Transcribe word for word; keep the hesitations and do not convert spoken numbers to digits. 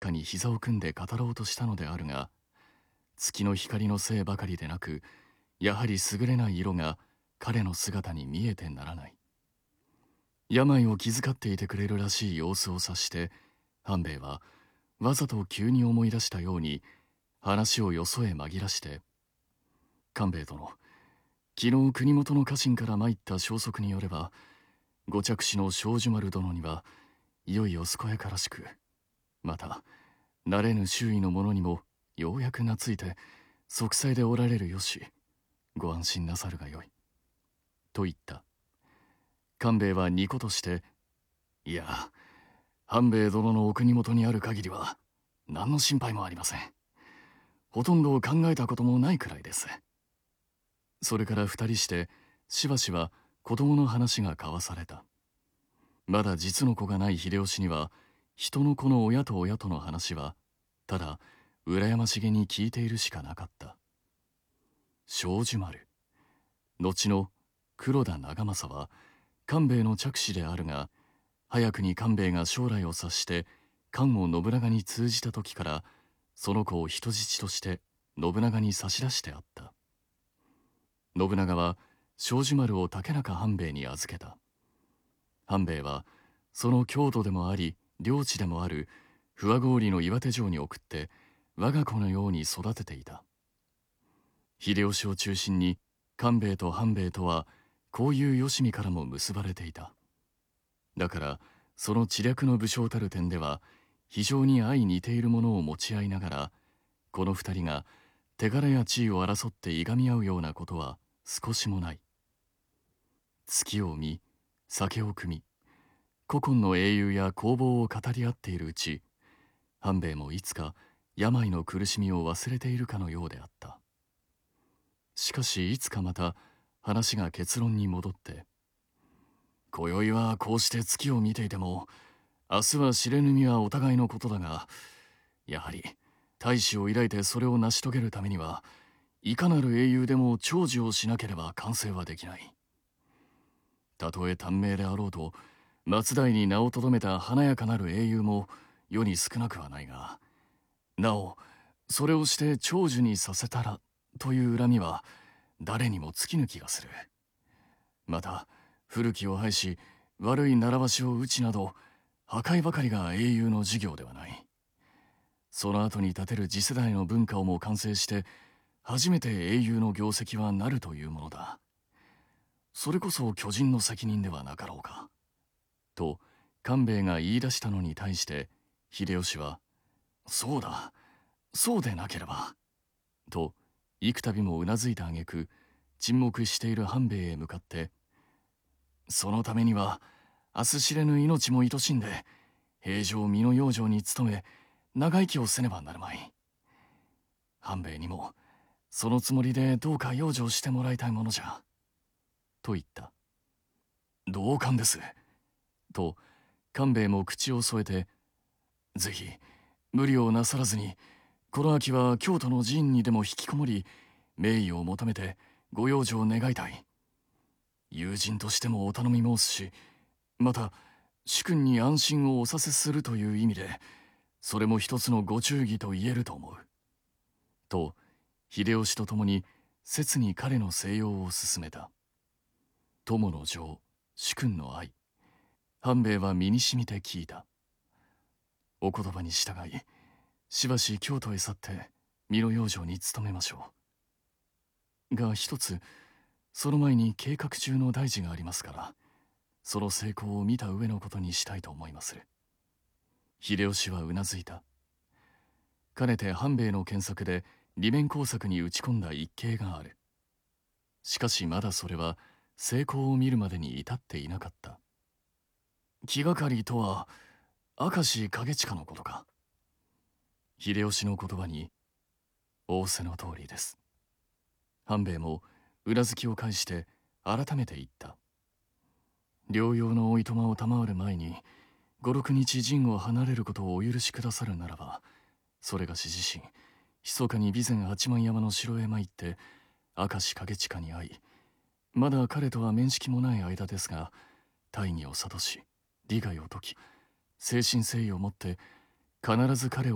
かに膝を組んで語ろうとしたのであるが、月の光のせいばかりでなく、やはり優れない色が彼の姿に見えてならない。病を気遣っていてくれるらしい様子を察して、半兵衛はわざと急に思い出したように話をよそへ紛らして、官兵衛殿、昨日国元の家臣から参った消息によれば、ご嫡子の庄司丸殿にはいよいよ健やからしく、また慣れぬ周囲の者にもようやく懐いて息災でおられるよし、ご安心なさるがよい。と言った。官兵衛はニコとして、いや、半兵衛殿のお国元にある限りは何の心配もありません。ほとんど考えたこともないくらいです。それから二人してしばしば子供の話が交わされた。まだ実の子がない秀吉には、人の子の親と親との話はただ羨ましげに聞いているしかなかった。庄司丸、後の黒田長政は官兵衛の嫡子であるが、早くに官兵衛が将来を察して官を信長に通じた時から、その子を人質として信長に差し出してあった。信長は庄司丸を竹中半兵衛に預けた。半兵衛はその郷土でもあり領地でもある不破郡の岩手城に送って我が子のように育てていた。秀吉を中心に官兵衛と半兵衛とはこういうよしみからも結ばれていた。だからその知略の武将たる点では非常に相似ているものを持ち合いながら、この二人が手柄や地位を争っていがみ合うようなことは少しもない。月を見、酒を汲み、古今の英雄や攻防を語り合っているうち、半兵衛もいつか病の苦しみを忘れているかのようであった。しかしいつかまた話が結論に戻って、今宵はこうして月を見ていても、明日は知れぬ身はお互いのことだが、やはり大志を抱いてそれを成し遂げるためには、いかなる英雄でも長寿をしなければ完成はできない。たとえ短命であろうと、末代に名をとどめた華やかなる英雄も世に少なくはないが、なおそれをして長寿にさせたらという恨みは誰にも尽きぬ気がする。また古きを廃し悪い習わしを打ちなど、破壊ばかりが英雄の事業ではない。その後に立てる次世代の文化をも完成して初めて英雄の業績はなるというものだ。それこそ巨人の責任ではなかろうか。と官兵衛が言い出したのに対して秀吉は、そうだ、そうでなければ。と幾度もうなずいた挙句、沈黙している半兵衛へ向かって、そのためには明日知れぬ命も愛しんで平常身の養生に努め長生きをせねばなるまい。半兵衛にもそのつもりでどうか養生してもらいたいものじゃ。と言った。同感です。と官兵衛も口を添えて、ぜひ無理をなさらずにこの秋は京都の寺院にでも引きこもり名誉を求めてご養生を願いたい。友人としてもお頼み申すし、また主君に安心をおさせするという意味でそれも一つのご忠義と言えると思う。と秀吉と共に切に彼の静養を勧めた。友の情、主君の愛、半兵衛は身にしみて聞いた。お言葉に従いしばし京都へ去って身の養生に努めましょう。が一つその前に計画中の大事がありますから、その成功を見た上のことにしたいと思いまする。秀吉はうなずいた。かねて半兵衛の検索で利面工作に打ち込んだ一計がある。しかしまだそれは成功を見るまでに至っていなかった。気がかりとは明石景親のことか。秀吉の言葉に仰せの通りです。半兵衛もうなずきを返して改めて言った。療養のおいとまを賜る前に五六日陣を離れることをお許しくださるならば、それがし自身密かに備前八幡山の城へ参って明石景親に会い、まだ彼とは面識もない間ですが大義を諭し利害を説き、誠心誠意をもって必ず彼を